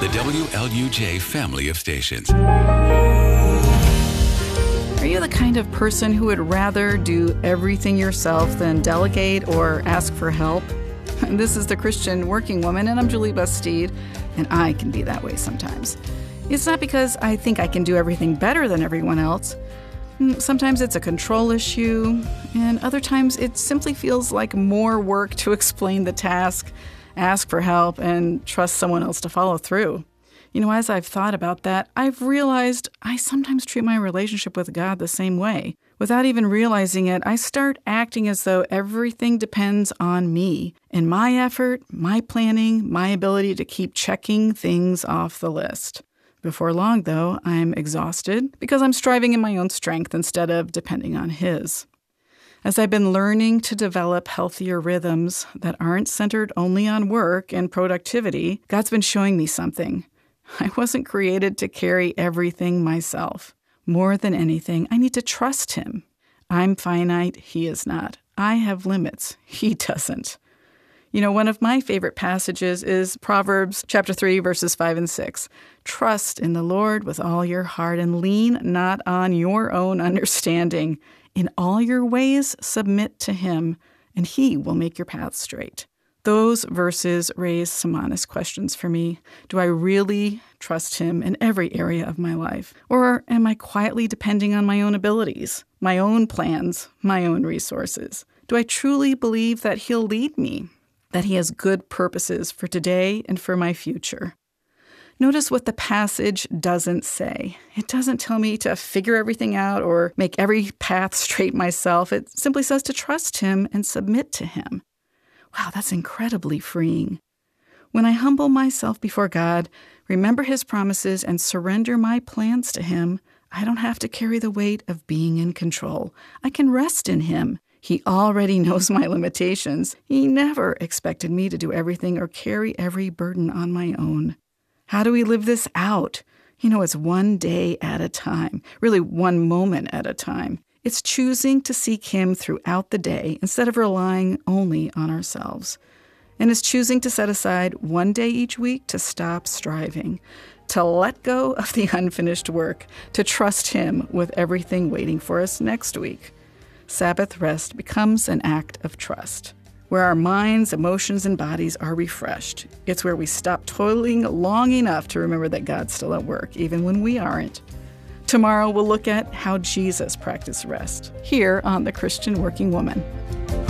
WLUJ family of stations. Are you the kind of person who would rather do everything yourself than delegate or ask for help? This is the Christian Working Woman, and I'm Julie Bastide, and I can be that way sometimes. It's not because I think I can do everything better than everyone else. Sometimes it's a control issue, and other times it simply feels like more work to explain the task, ask for help, and trust someone else to follow through. You know, as I've thought about that, I've realized I sometimes treat my relationship with God the same way. Without even realizing it, I start acting as though everything depends on me and my effort, my planning, my ability to keep checking things off the list. Before long, though, I'm exhausted because I'm striving in my own strength instead of depending on His. As I've been learning to develop healthier rhythms that aren't centered only on work and productivity, God's been showing me something. I wasn't created to carry everything myself. More than anything, I need to trust Him. I'm finite, He is not. I have limits, He doesn't. You know, one of my favorite passages is Proverbs chapter 3, verses 5 and 6. Trust in the Lord with all your heart and lean not on your own understanding. In all your ways submit to Him, and He will make your path straight. Those verses raise some honest questions for me. Do I really trust Him in every area of my life? Or am I quietly depending on my own abilities, my own plans, my own resources? Do I truly believe that He'll lead me, that He has good purposes for today and for my future? Notice what the passage doesn't say. It doesn't tell me to figure everything out or make every path straight myself. It simply says to trust Him and submit to Him. Wow, that's incredibly freeing. When I humble myself before God, remember His promises, and surrender my plans to Him, I don't have to carry the weight of being in control. I can rest in Him. He already knows my limitations. He never expected me to do everything or carry every burden on my own. How do we live this out? You know, it's one day at a time, really one moment at a time. It's choosing to seek Him throughout the day instead of relying only on ourselves. And it's choosing to set aside one day each week to stop striving, to let go of the unfinished work, to trust Him with everything waiting for us next week. Sabbath rest becomes an act of trust, where our minds, emotions, and bodies are refreshed. It's where we stop toiling long enough to remember that God's still at work, even when we aren't. Tomorrow we'll look at how Jesus practiced rest, here on The Christian Working Woman.